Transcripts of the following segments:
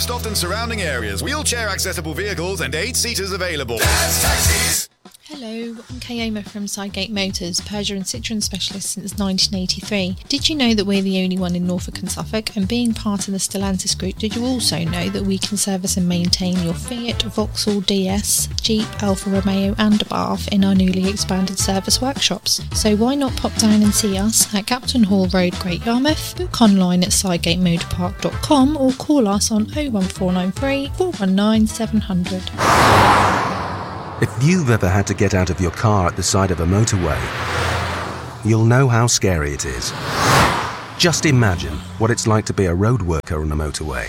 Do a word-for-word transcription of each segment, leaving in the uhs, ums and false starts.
Lowestoft and surrounding areas. Wheelchair accessible vehicles and eight seaters available. Dad's Taxis. Hello, I'm Kayoma from Sidegate Motors, Peugeot and Citroen specialist since nineteen eighty-three. Did you know that we're the only one in Norfolk and Suffolk? And being part of the Stellantis group, did you also know that we can service and maintain your Fiat, Vauxhall D S, Jeep, Alfa Romeo and Abarth in our newly expanded service workshops? So why not pop down and see us at Captain Hall Road, Great Yarmouth, book online at sidegate motor park dot com or call us on oh one four nine three, four one nine, seven hundred. If you've ever had to get out of your car at the side of a motorway, you'll know how scary it is. Just imagine what it's like to be a road worker on a motorway.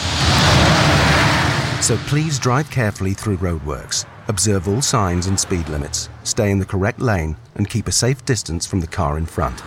So please drive carefully through roadworks, observe all signs and speed limits, stay in the correct lane, and keep a safe distance from the car in front.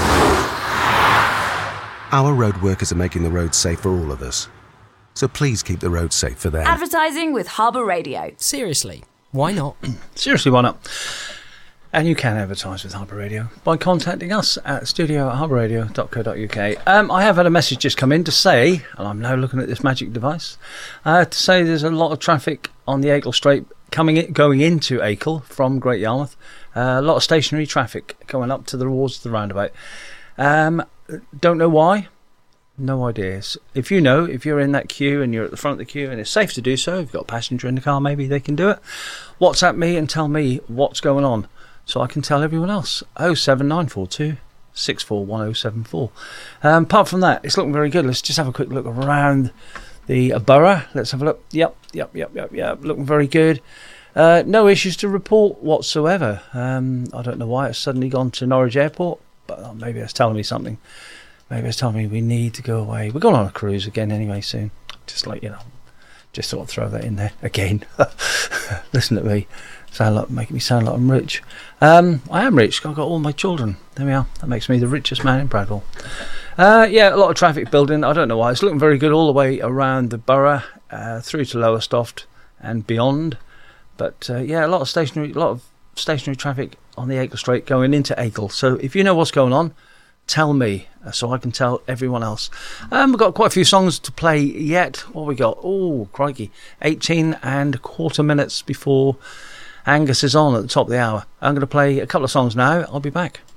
Our road workers are making the roads safe for all of us. So please keep the roads safe for them. Advertising with Harbour Radio. Seriously. Why not? Seriously, why not? And you can advertise with Harbour Radio by contacting us at studio at harbour radio dot co dot uk. Um, I have had a message just come in to say, and I'm now looking at this magic device, uh, to say there's a lot of traffic on the Acle Straight coming in, going into Acle from Great Yarmouth. Uh, a lot of stationary traffic going up to the towards the roundabout. Um, don't know why. No ideas. If you know, if you're in that queue and you're at the front of the queue and it's safe to do so, if you've got a passenger in the car, maybe they can do it. WhatsApp me and tell me what's going on so I can tell everyone else. oh seven nine four two, six four one oh seven four. Um, apart from that, it's looking very good. Let's just have a quick look around the uh, borough. Let's have a look. Yep, yep, yep, yep, yep. Looking very good. Uh, no issues to report whatsoever. Um, I don't know why it's suddenly gone to Norwich Airport, but uh, maybe it's telling me something. Maybe it's telling me we need to go away. We're going on a cruise again anyway soon. Just like, you know, just thought I'd throw that in there again. Listen to me. Sound like, making me sound like I'm rich. Um, I am rich. I've got all my children. There we are. That makes me the richest man in Bradwell. Uh, yeah, a lot of traffic building. I don't know why. It's looking very good all the way around the borough, uh, through to Lowestoft and beyond. But uh, yeah, a lot of stationary, a lot of stationary traffic on the Acle Straight going into Acle. So if you know what's going on, tell me so I can tell everyone else. Um, we've got quite a few songs to play yet. What have we got? Oh, crikey. eighteen and a quarter minutes before Angus is on at the top of the hour. I'm going to play a couple of songs now. I'll be back.